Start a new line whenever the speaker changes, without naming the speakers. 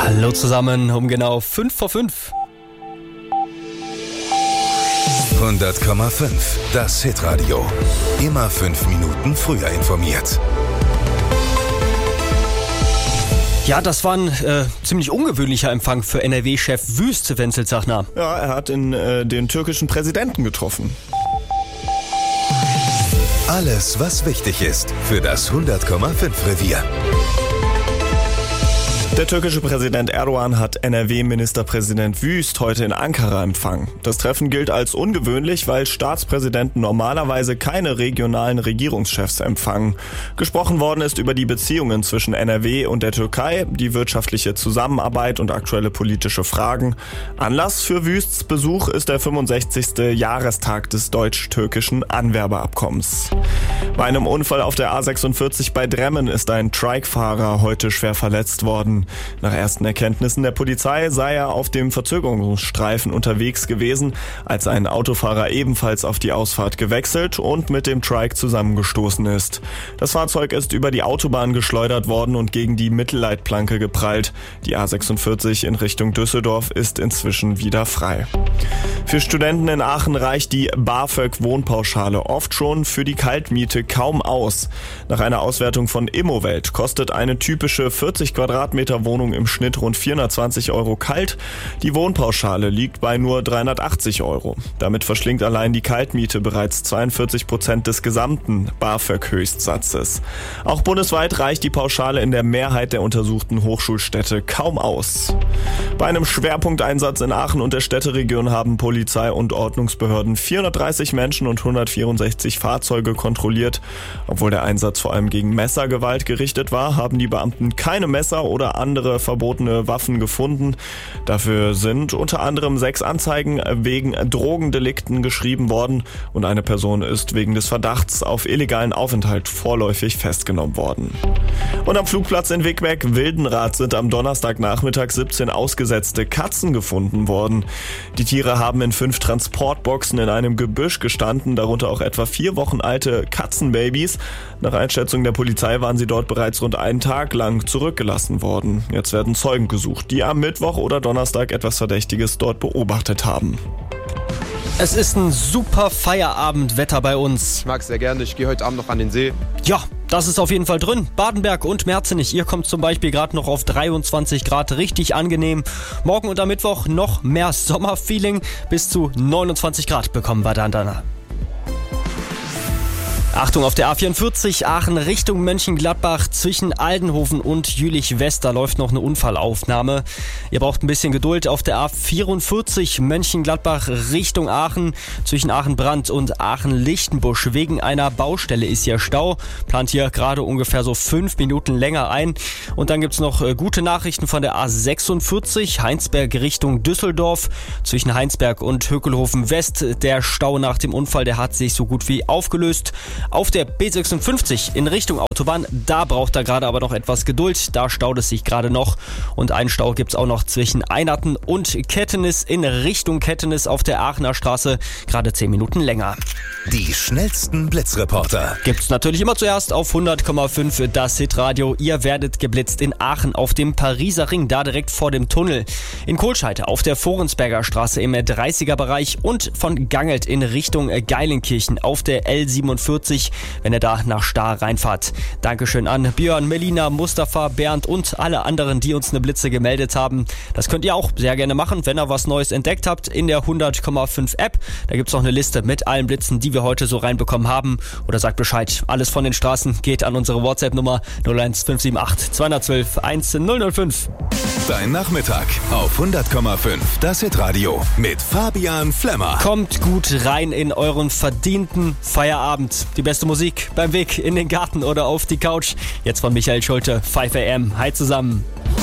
Hallo zusammen, um genau 5:05.
100,5, das Hitradio. Immer 5 Minuten früher informiert.
Ja, das war ein ziemlich ungewöhnlicher Empfang für NRW-Chef Wüst, Wenzel Zachner.
Ja, er hat den türkischen Präsidenten getroffen.
Alles, was wichtig ist für das 100,5 Revier.
Der türkische Präsident Erdogan hat NRW-Ministerpräsident Wüst heute in Ankara empfangen. Das Treffen gilt als ungewöhnlich, weil Staatspräsidenten normalerweise keine regionalen Regierungschefs empfangen. Gesprochen worden ist über die Beziehungen zwischen NRW und der Türkei, die wirtschaftliche Zusammenarbeit und aktuelle politische Fragen. Anlass für Wüsts Besuch ist der 65. Jahrestag des deutsch-türkischen Anwerbeabkommens. Bei einem Unfall auf der A46 bei Dremmen ist ein Trike-Fahrer heute schwer verletzt worden. Nach ersten Erkenntnissen der Polizei sei er auf dem Verzögerungsstreifen unterwegs gewesen, als ein Autofahrer ebenfalls auf die Ausfahrt gewechselt und mit dem Trike zusammengestoßen ist. Das Fahrzeug ist über die Autobahn geschleudert worden und gegen die Mittelleitplanke geprallt. Die A46 in Richtung Düsseldorf ist inzwischen wieder frei. Für Studenten in Aachen reicht die BAföG-Wohnpauschale oft schon für die Kaltmiete kaum aus. Nach einer Auswertung von Immowelt kostet eine typische 40 Quadratmeter Wohnung im Schnitt rund 420 Euro kalt. Die Wohnpauschale liegt bei nur 380 Euro. Damit verschlingt allein die Kaltmiete bereits 42% des gesamten BAföG-Höchstsatzes. Auch bundesweit reicht die Pauschale in der Mehrheit der untersuchten Hochschulstädte kaum aus. Bei einem Schwerpunkteinsatz in Aachen und der Städteregion haben Polizei und Ordnungsbehörden 430 Menschen und 164 Fahrzeuge kontrolliert. Obwohl der Einsatz vor allem gegen Messergewalt gerichtet war, haben die Beamten keine Messer oder andere verbotene Waffen gefunden. Dafür sind unter anderem 6 Anzeigen wegen Drogendelikten geschrieben worden und eine Person ist wegen des Verdachts auf illegalen Aufenthalt vorläufig festgenommen worden. Und am Flugplatz in Wigberg-Wildenrath sind am Donnerstagnachmittag 17 ausgesetzte Katzen gefunden worden. Die Tiere haben in 5 Transportboxen in einem Gebüsch gestanden, darunter auch etwa 4 Wochen alte Katzenbabys. Nach Einschätzung der Polizei waren sie dort bereits rund einen Tag lang zurückgelassen worden. Jetzt werden Zeugen gesucht, die am Mittwoch oder Donnerstag etwas Verdächtiges dort beobachtet haben.
Es ist ein super Feierabendwetter bei uns.
Ich mag es sehr gerne, ich gehe heute Abend noch an den See.
Ja, das ist auf jeden Fall drin. Badenberg und Merzenich, ihr kommt zum Beispiel gerade noch auf 23 Grad, richtig angenehm. Morgen und am Mittwoch noch mehr Sommerfeeling, bis zu 29 Grad bekommen wir dann. Achtung, auf der A44 Aachen Richtung Mönchengladbach zwischen Aldenhoven und Jülich-West, da läuft noch eine Unfallaufnahme. Ihr braucht ein bisschen Geduld. Auf der A44 Mönchengladbach Richtung Aachen zwischen Aachen-Brandt und Aachen-Lichtenbusch. Wegen einer Baustelle ist hier Stau. Plant hier gerade ungefähr so 5 Minuten länger ein. Und dann gibt's noch gute Nachrichten von der A46 Heinsberg Richtung Düsseldorf. Zwischen Heinsberg und Hökelhofen West. Der Stau nach dem Unfall, der hat sich so gut wie aufgelöst. Auf der B56 in Richtung Autobahn, da braucht er gerade aber noch etwas Geduld. Da staut es sich gerade noch. Und einen Stau gibt's auch noch zwischen Einerten und Kettenis in Richtung Kettenis auf der Aachener Straße. Gerade 10 Minuten länger.
Die schnellsten Blitzreporter
Gibt's natürlich immer zuerst auf 100,5 das Hitradio. Ihr werdet geblitzt in Aachen auf dem Pariser Ring, da direkt vor dem Tunnel. In Kohlscheid auf der Forensberger Straße im 30er Bereich und von Gangelt in Richtung Geilenkirchen auf der L47, wenn ihr da nach Stahr reinfahrt. Dankeschön an Björn, Melina, Mustafa, Bernd und alle anderen, die uns eine Blitze gemeldet haben. Das könnt ihr auch sehr gerne machen, wenn ihr was Neues entdeckt habt in der 100,5 App. Da gibt's auch eine Liste mit allen Blitzen, die wir heute so reinbekommen haben. Oder sagt Bescheid. Alles von den Straßen geht an unsere WhatsApp-Nummer 01578 212 1005.
Dein Nachmittag auf 100,5 das Hitradio mit Fabian Flemmer.
Kommt gut rein in euren verdienten Feierabend. Die beste Musik beim Weg in den Garten oder auf die Couch. Jetzt von Michael Schulte, 5 AM. Hi zusammen.